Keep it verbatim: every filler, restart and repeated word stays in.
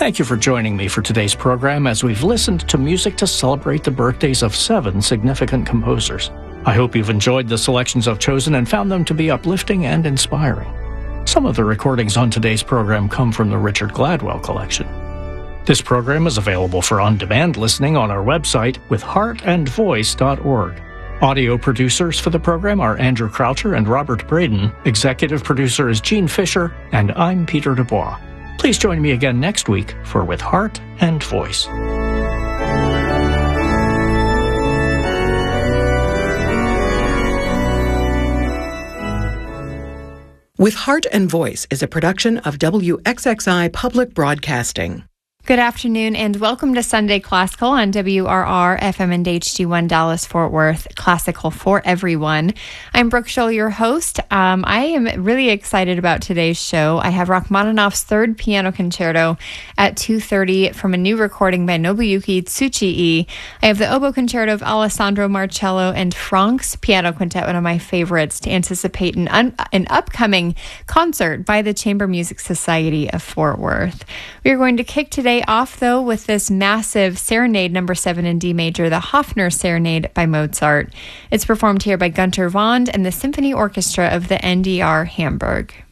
Thank you for joining me for today's program as we've listened to music to celebrate the birthdays of seven significant composers. I hope you've enjoyed the selections I've chosen and found them to be uplifting and inspiring. Some of the recordings on today's program come from the Richard Gladwell collection. This program is available for on-demand listening on our website with heart and voice dot org. Audio producers for the program are Andrew Croucher and Robert Braden. Executive producer is Gene Fisher, and I'm Peter Dubois. Please join me again next week for With Heart and Voice. With Heart and Voice is a production of W X X I Public Broadcasting. Good afternoon and welcome to Sunday Classical on W R R F M and H D one Dallas Fort Worth, Classical for Everyone. I'm Brooke Scholl, your host. Um, I am really excited about today's show. I have Rachmaninoff's Third Piano Concerto at two thirty from a new recording by Nobuyuki Tsuchii. I have the Oboe Concerto of Alessandro Marcello and Franck's Piano Quintet, one of my favorites, to anticipate an, un- an upcoming concert by the Chamber Music Society of Fort Worth. We are going to kick today off, though, with this massive Serenade number seven in D major, the Hofner Serenade by Mozart. It's performed here by Gunter Wand and the Symphony Orchestra of the N D R Hamburg.